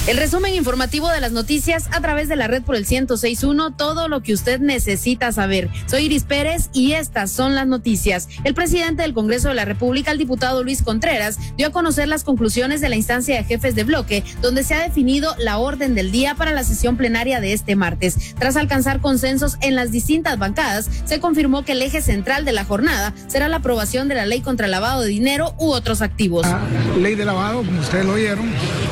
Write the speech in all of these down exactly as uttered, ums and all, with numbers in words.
El resumen informativo de las noticias a través de la red por el ciento seis punto uno, todo lo que usted necesita saber. Soy Iris Pérez y estas son las noticias. El presidente del Congreso de la República, el diputado Luis Contreras, dio a conocer las conclusiones de la instancia de jefes de bloque, donde se ha definido la orden del día para la sesión plenaria de este martes. Tras alcanzar consensos en las distintas bancadas, se confirmó que el eje central de la jornada será la aprobación de la ley contra el lavado de dinero u otros activos. La ley de lavado, como ustedes lo oyeron,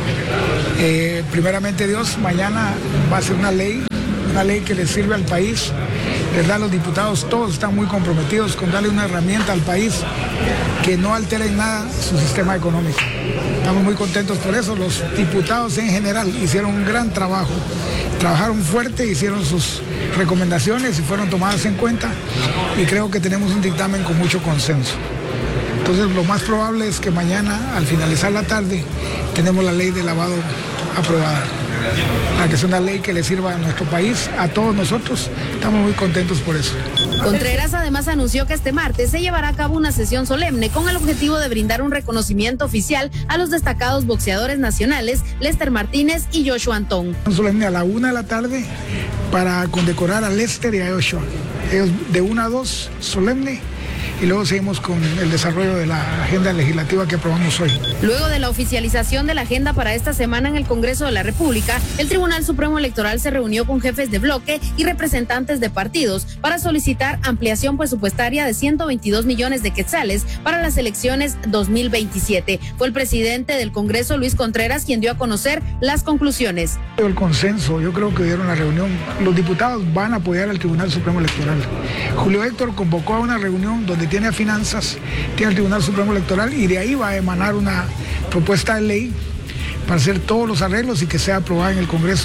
eh, primeramente Dios, mañana va a ser una ley, una ley que le sirve al país. ¿Verdad? Los diputados todos están muy comprometidos con darle una herramienta al país que no altere en nada su sistema económico. Estamos muy contentos por eso. Los diputados en general hicieron un gran trabajo, trabajaron fuerte, hicieron sus recomendaciones y fueron tomadas en cuenta, y creo que tenemos un dictamen con mucho consenso. Entonces lo más probable es que mañana, al finalizar la tarde, tenemos la ley de lavado aprobada, para que sea una ley que le sirva a nuestro país, a todos nosotros. Estamos muy contentos por eso. Contreras además anunció que este martes se llevará a cabo una sesión solemne con el objetivo de brindar un reconocimiento oficial a los destacados boxeadores nacionales Lester Martínez y Joshua Antón. Solemne a la una de la tarde para condecorar a Lester y a Joshua. Ellos de una a dos, solemne. Y luego seguimos con el desarrollo de la agenda legislativa que aprobamos hoy. Luego de la oficialización de la agenda para esta semana en el Congreso de la República, el Tribunal Supremo Electoral se reunió con jefes de bloque y representantes de partidos para solicitar ampliación presupuestaria de ciento veintidós millones de quetzales para las elecciones dos mil veintisiete. Fue el presidente del Congreso, Luis Contreras, quien dio a conocer las conclusiones. El consenso, yo creo que dieron la reunión. Los diputados van a apoyar al Tribunal Supremo Electoral. Julio Héctor convocó a una reunión donde tiene a Finanzas, tiene al Tribunal Supremo Electoral, y de ahí va a emanar una propuesta de ley para hacer todos los arreglos y que sea aprobada en el Congreso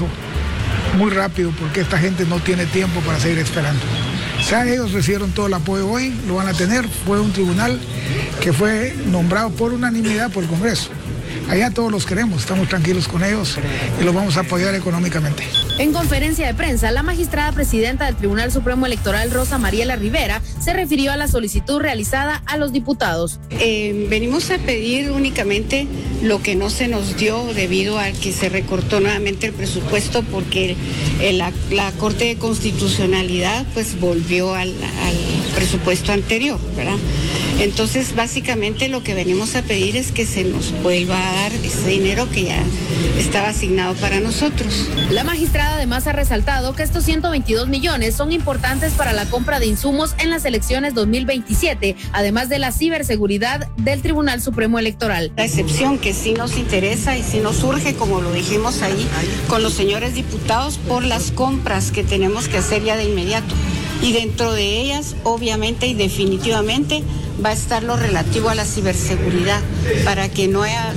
muy rápido, porque esta gente no tiene tiempo para seguir esperando. O sea, ellos recibieron todo el apoyo hoy, lo van a tener. Fue un tribunal que fue nombrado por unanimidad por el Congreso. Allá todos los queremos, estamos tranquilos con ellos y los vamos a apoyar económicamente. En conferencia de prensa, la magistrada presidenta del Tribunal Supremo Electoral, Rosa Mariela Rivera, se refirió a la solicitud realizada a los diputados. Eh, venimos a pedir únicamente lo que no se nos dio debido a que se recortó nuevamente el presupuesto, porque el, la, la Corte de Constitucionalidad pues volvió al, al presupuesto anterior, ¿verdad? Entonces, básicamente lo que venimos a pedir es que se nos vuelva a dar ese dinero que ya estaba asignado para nosotros. La magistrada además ha resaltado que estos ciento veintidós millones son importantes para la compra de insumos en las elecciones dos mil veintisiete, además de la ciberseguridad del Tribunal Supremo Electoral. La excepción que sí nos interesa y sí nos surge, como lo dijimos ahí con los señores diputados, por las compras que tenemos que hacer ya de inmediato. Y dentro de ellas, obviamente y definitivamente, va a estar lo relativo a la ciberseguridad, para que no haya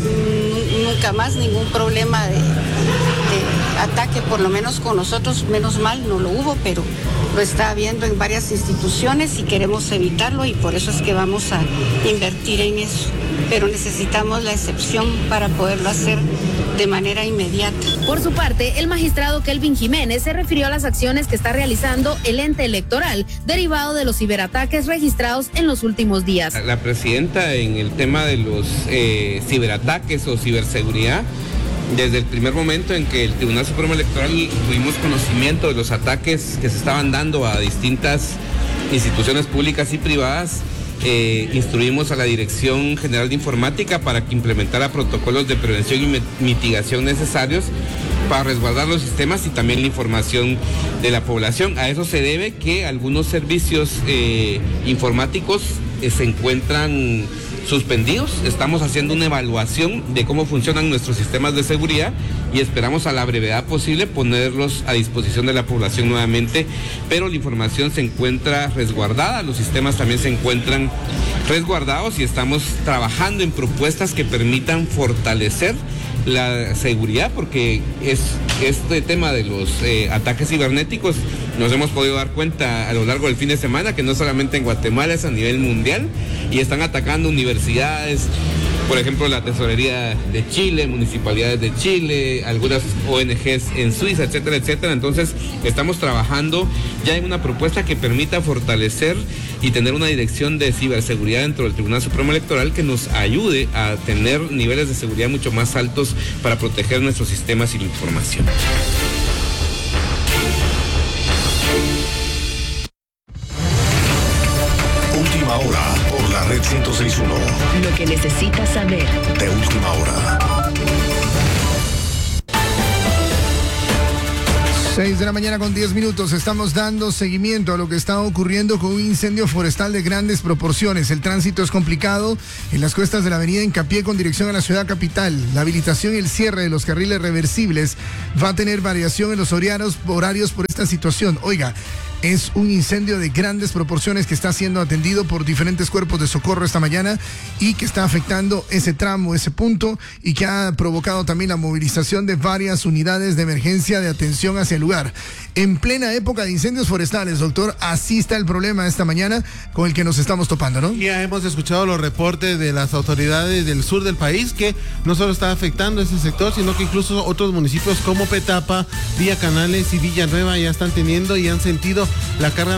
nunca más ningún problema de, de ataque, por lo menos con nosotros, menos mal no lo hubo, pero lo está habiendo en varias instituciones y queremos evitarlo, y por eso es que vamos a invertir en eso. Pero necesitamos la excepción para poderlo hacer de manera inmediata. Por su parte, el magistrado Kelvin Jiménez se refirió a las acciones que está realizando el ente electoral derivado de los ciberataques registrados en los últimos días. La presidenta, en el tema de los eh, ciberataques o ciberseguridad, desde el primer momento en que el Tribunal Supremo Electoral tuvimos conocimiento de los ataques que se estaban dando a distintas instituciones públicas y privadas, Eh, instruimos a la Dirección General de Informática para que implementara protocolos de prevención y mitigación necesarios para resguardar los sistemas y también la información de la población. A eso se debe que algunos servicios eh, informáticos eh, se encuentran suspendidos. Estamos haciendo una evaluación de cómo funcionan nuestros sistemas de seguridad y esperamos a la brevedad posible ponerlos a disposición de la población nuevamente, pero la información se encuentra resguardada, los sistemas también se encuentran resguardados y estamos trabajando en propuestas que permitan fortalecer la seguridad, porque es este tema de los eh, ataques cibernéticos nos hemos podido dar cuenta a lo largo del fin de semana que no solamente en Guatemala, es a nivel mundial y están atacando universidades, por ejemplo, la Tesorería de Chile, municipalidades de Chile, algunas O N Ges en Suiza, etcétera, etcétera. Entonces, estamos trabajando ya en una propuesta que permita fortalecer y tener una dirección de ciberseguridad dentro del Tribunal Supremo Electoral que nos ayude a tener niveles de seguridad mucho más altos para proteger nuestros sistemas y la información. Última hora por la red ciento seis punto uno. Lo que necesitas saber. De última hora. seis de la mañana con diez minutos. Estamos dando seguimiento a lo que está ocurriendo con un incendio forestal de grandes proporciones. El tránsito es complicado en las cuestas de la avenida Hincapié con dirección a la ciudad capital. La habilitación y el cierre de los carriles reversibles va a tener variación en los horarios, horarios por esta situación. Oiga, es un incendio de grandes proporciones que está siendo atendido por diferentes cuerpos de socorro esta mañana y que está afectando ese tramo, ese punto, y que ha provocado también la movilización de varias unidades de emergencia de atención hacia el lugar. En plena época de incendios forestales, doctor, así está el problema esta mañana con el que nos estamos topando, ¿no? Ya hemos escuchado los reportes de las autoridades del sur del país que no solo está afectando ese sector, sino que incluso otros municipios como Petapa, Villa Canales y Villanueva ya están teniendo y han sentido la carga